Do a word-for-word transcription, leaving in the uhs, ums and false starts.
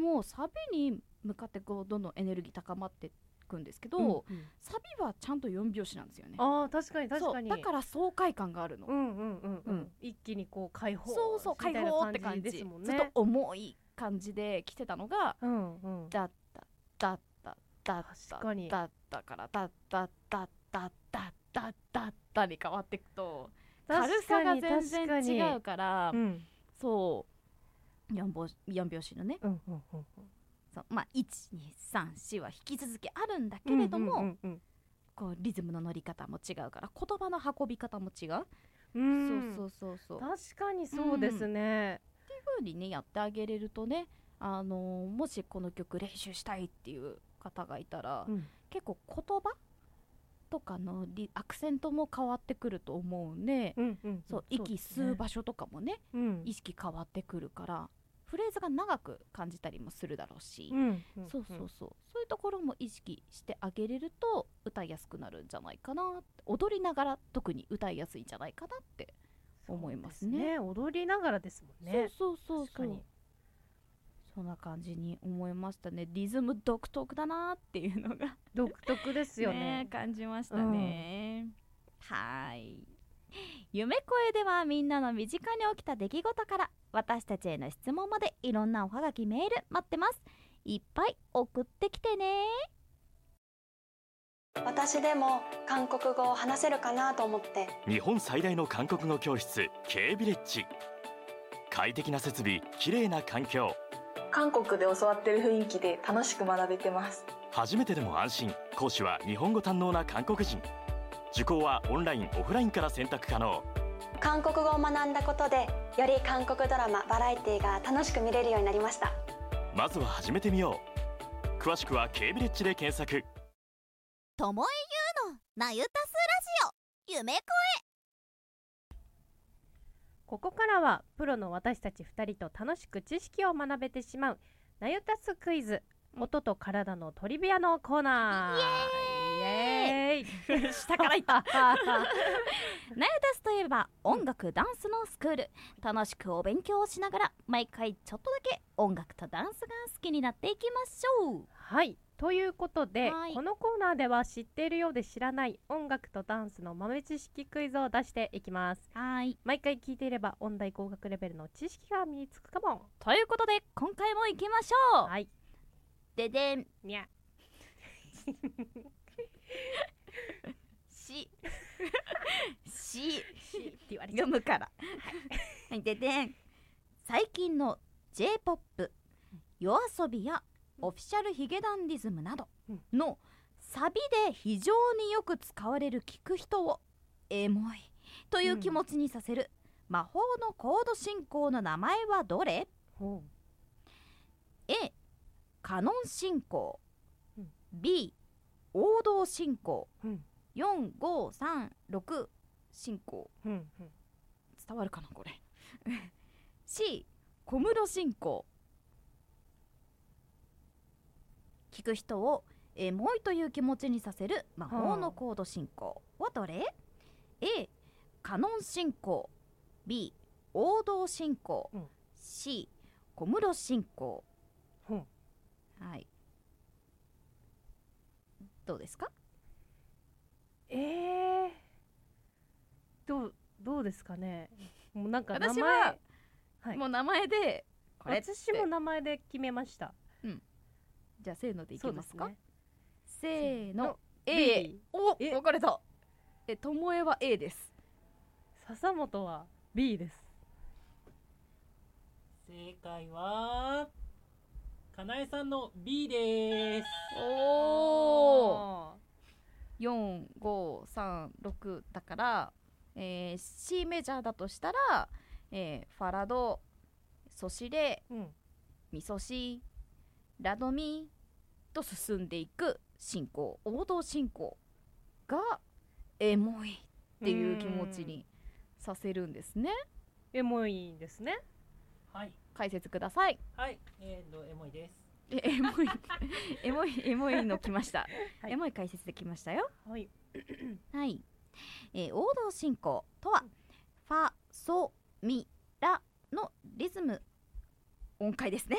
もサビに向かってこうどんどんエネルギー高まっていくんですけど、 うんうん、 サビはちゃんとよんびょうしなんですよね。 あー確かに確かに。 そうだから爽快感があるの、 うんうんうんうん、 うん、 一気にこう解放そうそう解放って感じですもんね。 ずっと重い感じで来てたのが、 うんうん、 だっただっただった確かにだったからだっただっただっただったに変わっていくと軽さが全然違うから、うん、そうよんびょうしのね、うんうんうんうん、そうまあいちにさんしは引き続きあるんだけれども、うんうんうんうん、こうリズムの乗り方も違うから言葉の運び方も違う、うん、そうそうそうそう、 確かにそうですね、 うん、っていう風にねやってあげれるとね、あのー、もしこの曲練習したいっていう方がいたら、うん、結構言葉とかのリアクセントも変わってくると思うんで、うんうんうん、そう息吸う場所とかもね、うん、意識変わってくるからフレーズが長く感じたりもするだろうし、うんうんうん、そうそうそうそういうところも意識してあげれると歌いやすくなるんじゃないかな、踊りながら特に歌いやすいんじゃないかなって思いますね。 そうですね、踊りながらですもんね。 そうそうそうそう、確かにそんな感じに思いましたね。リズム独特だなっていうのが独特ですよ ね, ね感じましたね、うん、はい。夢声ではみんなの身近に起きた出来事から私たちへの質問までいろんなおはがきメール待ってます。いっぱい送ってきてね。 私でも韓国語を話せるかなと思って日本最大の韓国語教室 K ビレッジ、快適な設備、綺麗な環境、 韓国で教わってる雰囲気で楽しく学べてます。 初めてでも安心、講師は日本語堪能な韓国人、受講はオンラインオフラインから選択可能。 韓国語を学んだことでより韓国ドラマバラエティが楽しく見れるようになりました。 まずは始めてみよう。詳しくは K ビレッジで検索。 ともえゆうのなゆたすラジオ夢声。 ここからはプロの私たちふたりと楽しく知識を学べてしまうなゆたすクイズ、音と体のトリビアのコーナー。イエーイ下からいったなゆたすといえば音楽ダンスのスクール、楽しくお勉強をしながら毎回ちょっとだけ音楽とダンスが好きになっていきましょう。 はい、ということで、はい、このコーナーでは知っているようで知らない音楽とダンスの豆知識クイズを出していきます。 はい、 毎回聞いていれば音大合格レベルの知識が身につくかも。 ということで今回もいきましょう。 はい、 ででんにゃししって言われ読むからはいででん、最近の J-ポップ、 夜遊びやオフィシャルヒゲダンディズムなどのサビで非常によく使われる聞く人をエモいという気持ちにさせる魔法のコード進行の名前はどれ？ A カノン進行、 B 王道進行、よんごさんろく進行、伝わるかなこれC 小室進行。聞く人をエモいという気持ちにさせる魔法のコード進行はどれ？ A カノン進行、 B 王道進行、うん、C 小室進行、うん、はい、どうですか？ えー、どうどうですかね。もうなんか名前、 私は、はい、もう名前でこれ私も名前で決めました。 うん、じゃあせーのでいきますか。 ね、 せーの A。 お、分かれた。え、ともえは A です。 笹本は B です。 正解はかなえさんの B です。 おー、よんごさんろくだから、えー、C メジャーだとしたら、えー、ファラド、ソシレ、うん、ミソシ、ラドミと進んでいく進行、王道進行がエモいっていう気持ちにさせるんですね。 エモいですね。 はい、 解説ください。 はい、えー、とエモいです。 えエモいエモいエモいの来ました、はい、エモい解説できましたよ。 はい、 はい、えー、王道進行とは、うん、ファソミラのリズム音階ですね